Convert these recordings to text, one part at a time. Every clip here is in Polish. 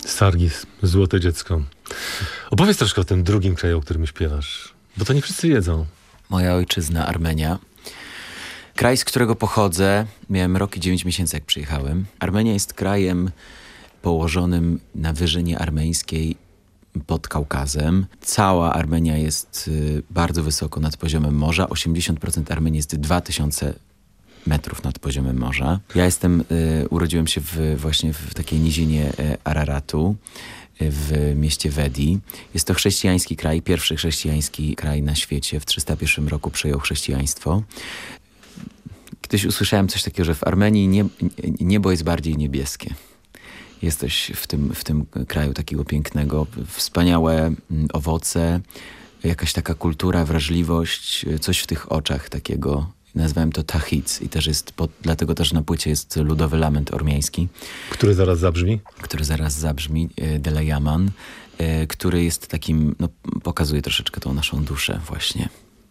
Sargis, złote dziecko. Opowiedz troszkę o tym drugim kraju, o którym śpiewasz, bo to nie wszyscy wiedzą. Moja ojczyzna, Armenia. Kraj, z którego pochodzę, miałem rok i 9 miesięcy, jak przyjechałem. Armenia jest krajem położonym na wyżynie armeńskiej pod Kaukazem. Cała Armenia jest bardzo wysoko nad poziomem morza. 80% Armenii jest 2000 metrów nad poziomem morza. Ja urodziłem się właśnie w takiej nizinie Araratu, w mieście Wedi. Jest to chrześcijański kraj, pierwszy chrześcijański kraj na świecie. W 301 roku przyjął chrześcijaństwo. Kiedyś usłyszałem coś takiego, że w Armenii niebo jest bardziej niebieskie. Jest coś w tym kraju takiego pięknego, wspaniałe owoce, jakaś taka kultura, wrażliwość, coś w tych oczach takiego. Nazwałem to Tahic i też dlatego też na płycie jest ludowy lament ormiański. Który zaraz zabrzmi. Delayaman, który jest takim, pokazuje troszeczkę tą naszą duszę właśnie.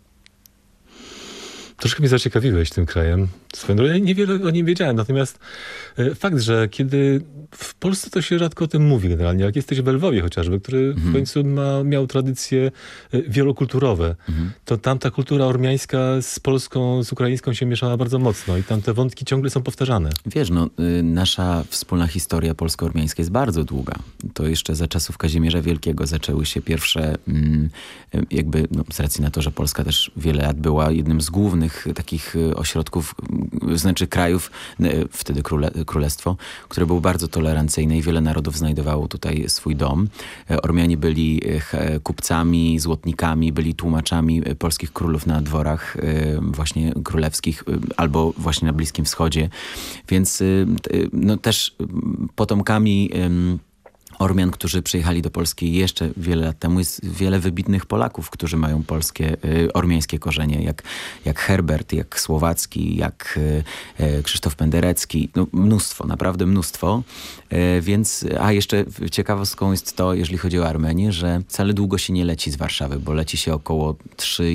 Troszkę mnie zaciekawiłeś tym krajem. Ja niewiele o nim wiedziałem, natomiast fakt, że kiedy w Polsce to się rzadko o tym mówi generalnie, jak jesteś w Lwowie chociażby, który w końcu miał tradycje wielokulturowe, to tam ta kultura ormiańska z polską, z ukraińską się mieszała bardzo mocno i tam te wątki ciągle są powtarzane. Wiesz, nasza wspólna historia polsko-ormiańska jest bardzo długa. To jeszcze za czasów Kazimierza Wielkiego zaczęły się pierwsze, z racji na to, że Polska też wiele lat była jednym z głównych takich ośrodków, znaczy krajów, wtedy królestwo, które było bardzo tolerancyjne i wiele narodów znajdowało tutaj swój dom. Ormianie byli kupcami, złotnikami, byli tłumaczami polskich królów na dworach właśnie królewskich albo właśnie na Bliskim Wschodzie. Więc też potomkami Ormian, którzy przyjechali do Polski jeszcze wiele lat temu, jest wiele wybitnych Polaków, którzy mają ormiańskie korzenie, jak Herbert, jak Słowacki, jak Krzysztof Penderecki. Mnóstwo, naprawdę mnóstwo. A jeszcze ciekawostką jest to, jeżeli chodzi o Armenię, że wcale długo się nie leci z Warszawy, bo leci się około 3